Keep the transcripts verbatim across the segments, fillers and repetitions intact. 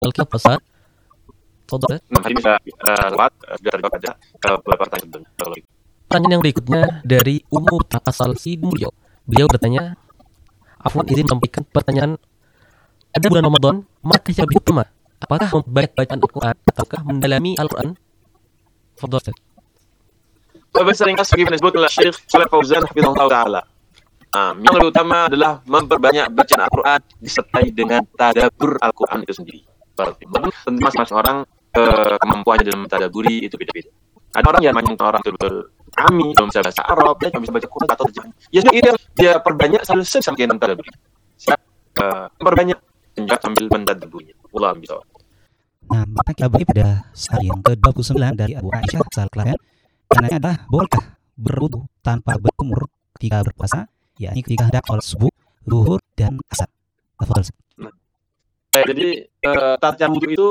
الكتاب فصل تفضل. Nah, hari bisa uh, lewat uh, sudah terjawab aja uh, beberapa pertanyaan sebelumnya. Kalau gitu. Pertanyaan yang berikutnya dari Ummu Takasal Sidulyo. Beliau bertanya, Afwan izin sampaikan pertanyaan. Ada bulan Ramadan, maka yang lebih utama, apakah memperbanyak bacaan Al-Quran ataukah mendalami Al-Quran? Fadhal Ustaz. Bahasa ringkas bagaimana disebut oleh Syekh Shalih Fauzan hafizahullah taala. Nah, yang lebih utama adalah memperbanyak bacaan Al-Quran disertai dengan tadabbur Al-Quran itu sendiri. Berarti tentu masing-masing orang eh, kemampuannya dalam tadabburi itu beda-beda. Ada orang yang macam orang betul-betul kami belum bisa bahasa Arab, dia cuma bisa baca Quran atau terjemahan. Ya sudah itu dia perbanyak selalu sampai dengan tadabbur. Siap eh, memperbanyak dan sambil mentadabburinya. Wallahu a'lam. Nah, maka kita beri pada sehari yang ke dua puluh sembilan dari Abu Aisyah Al-Kalayan. Karena adalah bolehkah berwudu tanpa berkumur ketika berpuasa, yakni ketika hendak sholat subuh, zuhur, dan asar. Nah, jadi uh, tata cara wudu itu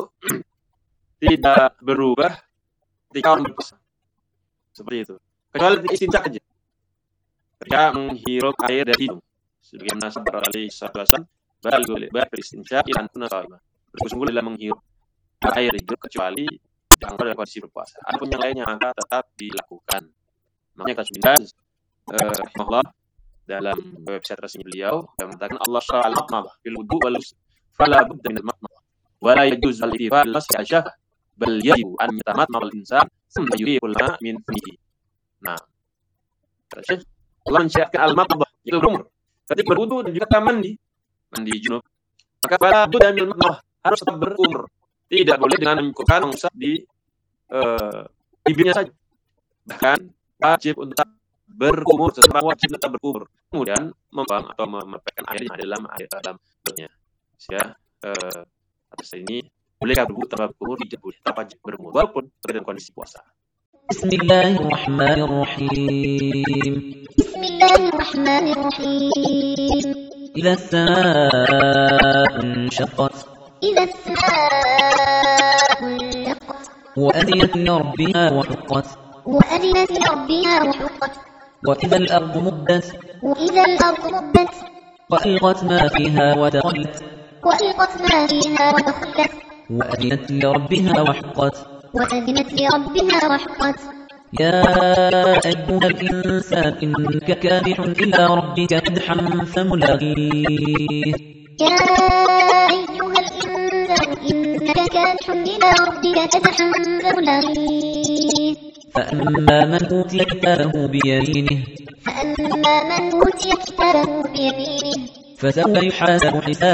tidak berubah ketika orang berpuasa. Seperti itu. Kecuali ketika istinja saja. Ketika menghirup air dari hidung. Sebagaimana sabda alaihi wasallam, bal boleh beristinja ilan tuna saima. Bersungguh dalam menghirup air itu kecuali jangan dalam kondisi berpuasa. Adapun yang lainnya maka tetap dilakukan. Makanya Kasulillah eh, rahimahullah dalam website resmi beliau yang mengatakan Allah syara'al matmadah fil wudu wal ghusl fala budda min al-matmadah wa la yajuz al-ittifal al-masih al-syafah bal yajibu an yatamatmada al-insan thumma yuriqul ma' min fihi. Nah, Syekh Allah mensyariatkan al-matmadah itu berumur. Ketika berwudu dan juga mandi, mandi junub, maka fala budda min al-matmadah harus tetap berumur. Tidak boleh dengan menyukurkan mengusap di uh, bibirnya saja. Bahkan wajib untuk tetap berkumur, seseorang wajib tetap berkumur. Kemudian membuang atau memepetkan air yang ada dalam air dalam perutnya. Ya, uh, atas ini bolehkah berwudu tanpa berkumur? Tidak boleh, tak wajib berkumur walaupun dalam kondisi puasa. Bismillahirrahmanirrahim. Bismillahirrahmanirrahim. Idza as-samaa'u inshaqqat. إذا السماء انشقت وأذنت لربها وحقت وأذنت لربها وحقت وإذا الأرض مدت وإذا الأرض مدت وألقت ما فيها وتخلت وألقت ما فيها وتخلت وأذنت لربها وحقت وأذنت لربها وحقت يا أيها الإنسان إنك كادح إلى ربك كدحا فملاقيه يا أيها الإنسان إنك كادح إلى ربك كدحا فملاقيه فأما من أوتي كتابه بيمينه فأما من أوتي كتابه بيمينه فسوف يحاسب حسابا